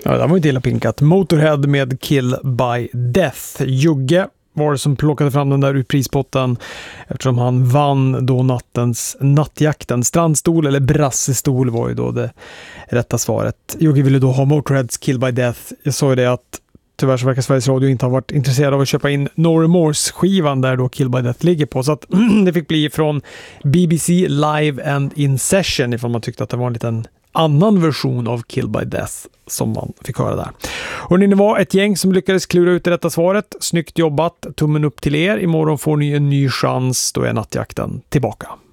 Ja, det var inte illa pinkat. Motorhead med Kill by Death. Jugge var det som plockade fram den där ur prispotten eftersom han vann då nattjakten. Strandstol eller brassestol var ju då det rätta svaret. Jugge ville då ha Motorheads Kill by Death. Jag sa ju det att tyvärr så verkar Sveriges Radio inte ha varit intresserad av att köpa in No Remorse-skivan där då Kill by Death ligger på. Så att det fick bli från BBC Live and In Session ifall man tyckte att det var en liten annan version av Kill by Death som man fick höra där. Och ni var ett gäng som lyckades klura ut det rätta svaret. Snyggt jobbat, tummen upp till er. Imorgon får ni en ny chans, då är nattjakten tillbaka.